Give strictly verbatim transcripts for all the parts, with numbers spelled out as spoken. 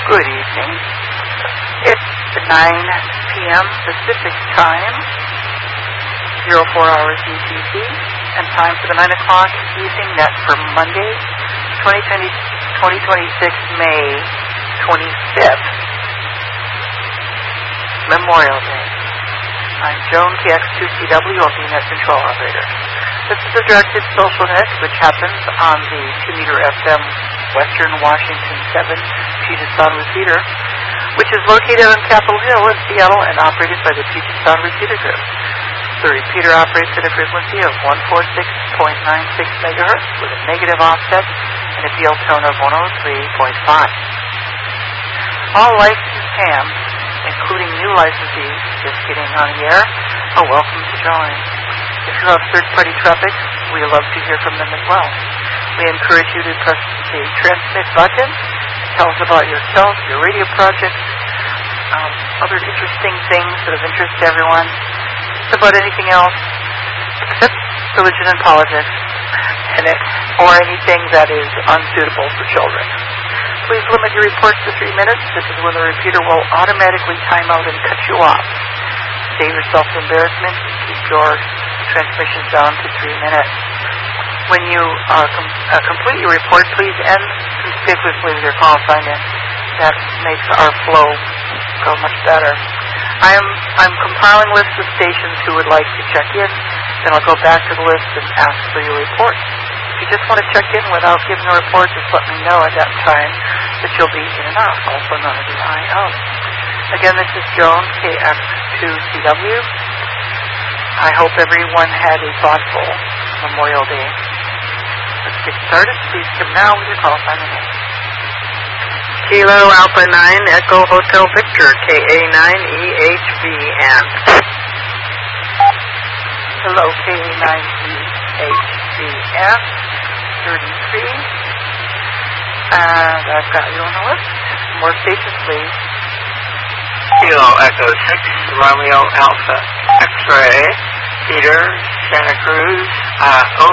Good evening. It's nine p.m. Pacific Time, zero four hours U T C, and time for the nine o'clock evening net for Monday, twenty twenty-six, May twenty-fifth, Memorial Day. I'm Joan, K X two C W, I'll be net control operator. This is the directed social net, which happens on the two meter F M Western Washington seven Puget Sound Repeater, which is located on Capitol Hill in Seattle and operated by the Puget Sound Repeater Group. The repeater operates at a frequency of one forty-six point nine six megahertz with a negative offset and a field tone of one oh three point five. All licensed hams, including new licensees just getting on the air, are welcome to join. If you have third-party traffic, we love to hear from them as well. We encourage you to press the transmit button. Tell us about yourself, your radio projects, um, other interesting things that of interest to everyone, just about anything else except religion and politics, and it, or anything that is unsuitable for children. Please limit your reports to three minutes. This is when the repeater will automatically time out and cut you off. Save yourself embarrassment and keep your transmissions down to three minutes. When you uh, com- uh, complete your report, please end conspicuously with your call sign in. That makes our flow go much better. I'm I'm compiling lists of stations who would like to check in. Then I'll go back to the list and ask for your report. If you just want to check in without giving a report, just let me know at that time that you'll be in and out, also known as an I O. Again, this is Joan, K X two C W. I hope everyone had a thoughtful Memorial Day. Let's get started. Please come now with your call sign in. Kilo Alpha nine Echo Hotel Victor, K A nine E H V N. Hello, K A nine E H V N, thirty-three. And I've got you on the list. More stations, please. Kilo Echo six Romeo Alpha X-Ray, Peter, Santa Cruz, I O.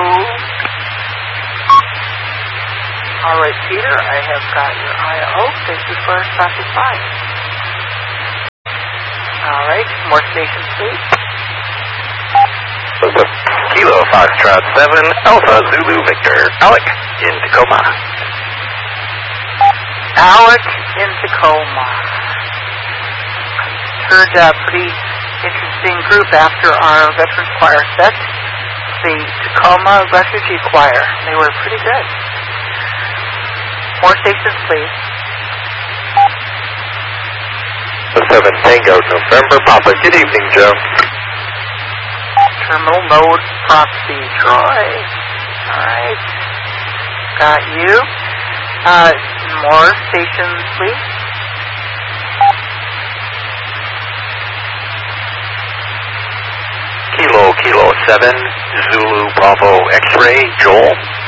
All right, Peter, I have got your I O. Thank you for stopping by. All right, more stations, please. Kilo Foxtrot seven Alpha Zulu Victor, Alec in Tacoma. Alec in Tacoma. Heard a pretty interesting group after our Veterans Choir set, the Tacoma Refugee Choir. They were pretty good. More stations, please. The seven Tango November Papa. Good evening, Joe. Terminal Node Proxy Troy. All right. Got you. Uh, more stations, please. Kilo Kilo seven Zulu Bravo X-Ray, Joel.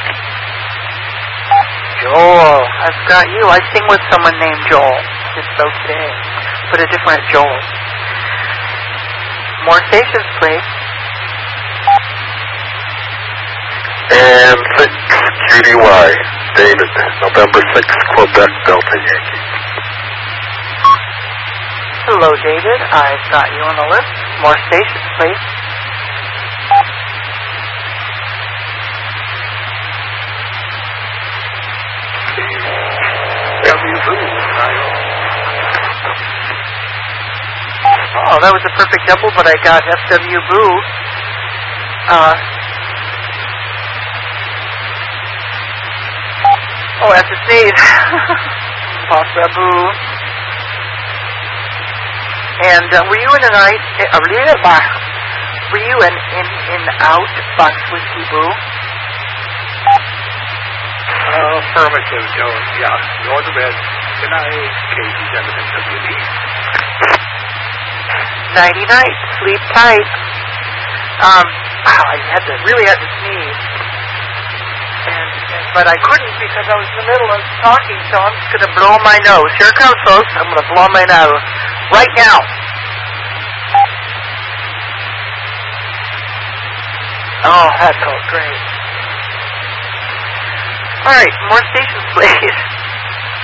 Joel, I've got you. I sing with someone named Joel, just so today, but a different Joel. More stations, please. And six Q D Y, David, November sixth, Quebec Delta Yankee. Hello, David. I've got you on the list. More stations, please. Oh, that was a perfect double, but I got F W Boo. Uh, oh, I have to sneeze. Pasta Boo. And uh, were you in a night? Uh, were you an in in out Fox Whiskey Boo? Uh, affirmative, Joan. Yeah, you're the best. Good night, K C seven and W D. Nighty night. Sleep tight. Um, wow, I had to really had to sneeze, and, and but I couldn't because I was in the middle of talking. So I'm just gonna blow my nose. Here it comes, folks. I'm gonna blow my nose right now. Oh, that felt great. All right, more stations, please.